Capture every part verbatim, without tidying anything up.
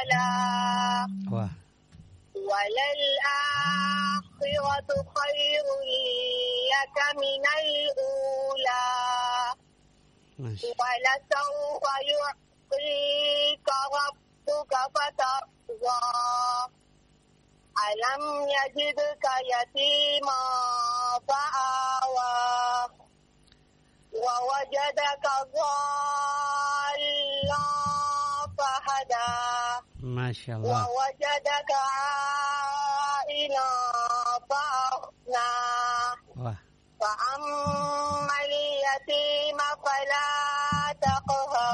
واه وللآخرة خير لك من الأولى ولسوف يعطيك ربك فترضى ألم يجدك يتيما فآوى ووجدك ضالا فهدى ما شاء الله ووجدك عائلا فأغنى واه فأما اليتيم فلا تقهر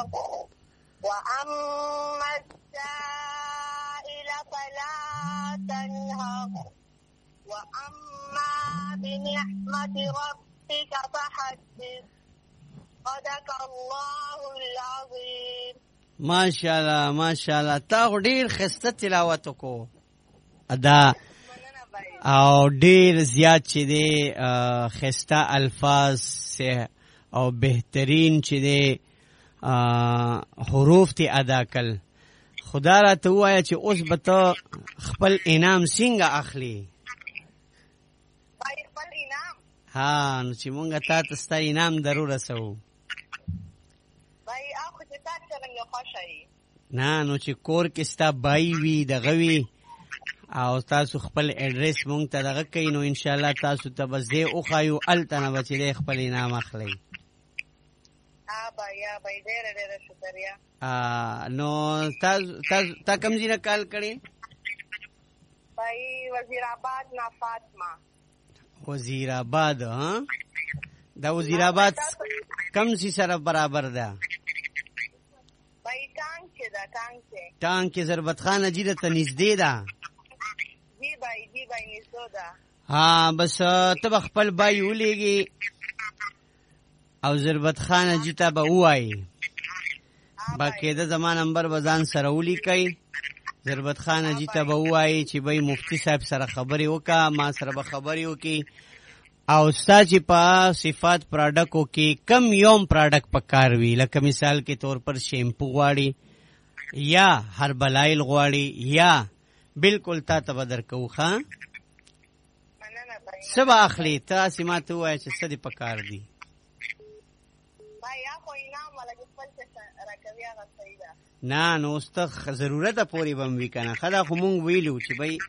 وأما السائل فلا تنهر وأما بنعمة ربك فحدث صدق الله العظيم. ماشاءالله ماشاءالله تا ډیر خسته تلاوت کو ادا او ډیر زیات چې دی خسته الفاظ او بهترین چې دی حروف تی ادا کل. خدا را ته وایا چې اوس به ته خپل انعام څنګه اخلي؟ خپل انعام ها نو چې مونږ تا ته ستا انعام درو رسو نه نو چې کور کې ستا بای وي دغه وي او تاسو خپل اډریس مونږ ته دغه کوي نو انشاءالله تاسو ته به ځای وښایو هلته نه به چې دی خپل انعام اخلئ. نو تا کوم ځای نه کال کړی؟ وزیر آباد نه فاطمه. وزیر آباد ها دا وزیر آباد کم سی سره برابر ده؟ ټانک کې ضربت خان اجي د ته نږدې ده؟ جی بھائی جی بھائی نږدې ده. ها بس ته به خپل بای ولیږي او ضربت خان اجي ته به ووایي باقاعده زما نمبر به ځان سره ولیکئ. ضربت خان اجي ته به ووایي چې بھائی مفتی صاحب سره خبرې وکړه ما سره به خبرې وکړي او ستا چې په صفات پراډکو کې کم یوم پراډک پکار وي لکه مثال کې طور پر شیمپو غواړي یا هربلایل غواړي یا بالکل تا ته به درکو. ښه څه به اخلي تاسې ما ته ووایه چې څه دې پکار دي؟ نه نو اوس ته ضرورته پورې به م وي که نه ښه دا خو مونږ ویلو چې بی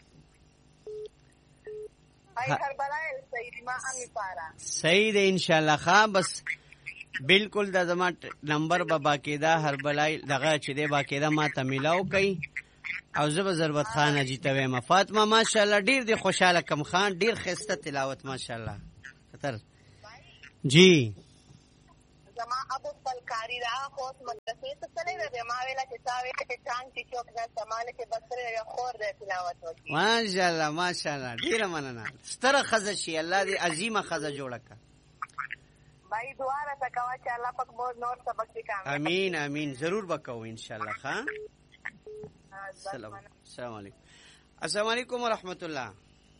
صحیح دی انشاءالله. ښه بس بالکل دا زما نمبر به باقاعده هربلای دغه چې دی باقاعده ما ته میلاو کوي او زه به ضربت خان اجي ته وایم. فاطمه ماشاءالله ډېر دې خوشحاله کم خان ډېر ښایسته تلاوت ماشاءالله. خطر جی زما ابو فلکاری را خو مدرسې ته تللی دی ما ویله چې تا ویله چې ټانک چې چوک ده سماله کې بسره یو خور دی تلاوت وکړي. ماشاءالله ماشاءالله ډېره مننه. ستره ښځه شي الله دې عظیمه ښځه جوړه کړه. بھائی دعا راته کوه چې الله پاک مور نور سبق دې کامیاب. امین امین ضرور به کوو انشاءالله. ښه السلام السلام علیکم. السلام علیکم ورحمت الله.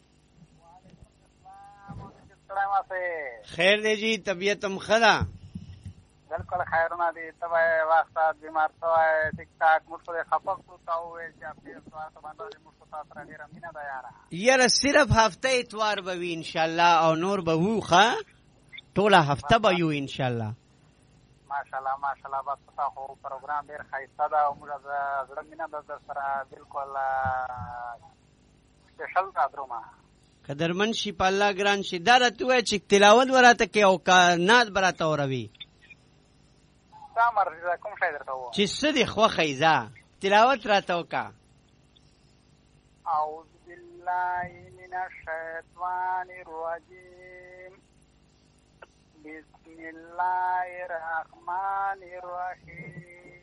خیر دی جی طبیعت هم ښه ده؟ بالکل خیرونه دي. ته به یې وخته بیمار شوی ټیک ټاک موږ خو دې خفه کړو تا وویل چې هفتې اتوار ته باندې موږ خو تا سره ډېره مینه ده یاره. یاره صرف هفته اتوار به وي انشاءالله او نور به وو. ښه ټوله هفته به یو انشاءالله. ماشاءالله ماشاءالله بس ستا خو پروګرام ډېر ښایسته ده او موږ زړه مینه ده در سره بالکل سپېشل ده درومه. قدرمن شي په الله ګران شي. دا راته ووایه چې تلاوت به راته کوې او که نعت به راته اوروي ستا مرضي ده کوم شی درته ووایم چې څه دې خوښی ځه تلاوت راته وکړه. اعوذ بالله من الشیطان الرجیم بسم الله الرحمن الرحیم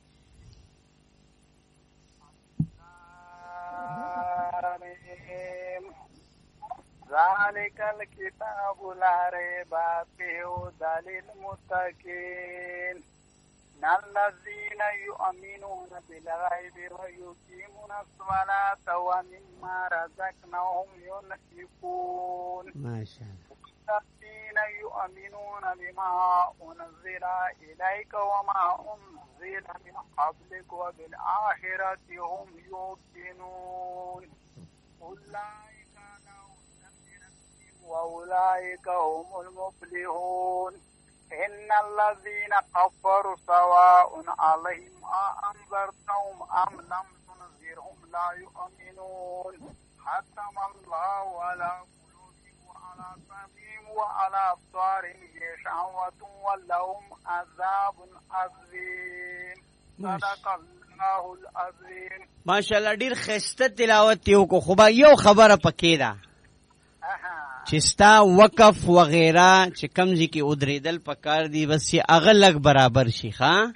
ذلك الكتاب لا ريب فيه هدى للمتقين الذين يؤمنون بالغيب ويقيمون الصلاة ومما رزقناهم ينفقون. ما شاء الله الذين يؤمنون بما أنزل إليك وما أنزل من قبلك وبالآخرة هم يوقنون أولئك على هدى من ربهم وأولئك هم المفلحون إن الذين كفروا سواء عليهم أأنذرتهم أم لم تنذرهم لا يؤمنون ختم الله على قلوبهم وعلى سمعهم وعلى أبصارهم غشاوة ولهم عذاب عظيم صدق الله العظيم. ماشاءالله ډیر خسته تلاوت یو کو خو یو خبره پکې ده چې ستا وقف وغیرہ چې کمزې کې ودرېدل پکار دي بس چې هغه لږ برابر شي ښا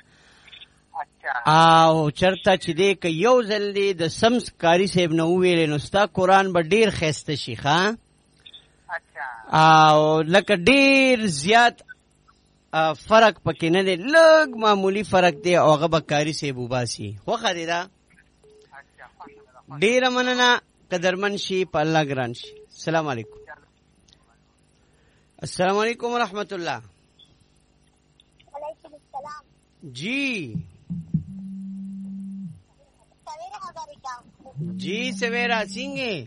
او چرته چې دې که یو ځل دی د سمس کاری صاحب نه وویلې نو ستا قرآن به ډېر ښایسته شي ښا او لکه ډېر زیات فرق پکې نه دی لږ معمولی فرق دی او هغه به کاری صاحب وباسي خوښه دی دا ډېره مننه قدرمن شي په الله ګران شي. السلام علیکم. السلام علیکم ورحمۃ اللہ. وعلیکم السلام. جی سویرا ہزاریکا. جی سویرا سنگه.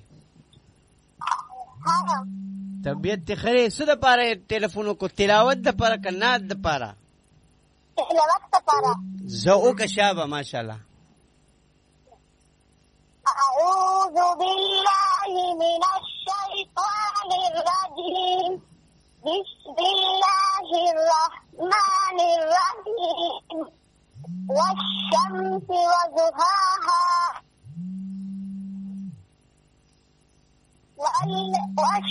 ها طبیعت ته خره سره پاره ټلیفون کو تلاوت د پاره کنات د پاره تلاوت د پاره زو کا شابه ماشاءالله. أعوذ بالله من الشيطان الرجيم بسم الله الرحمن الرحيم والشمس وضحاها والشمس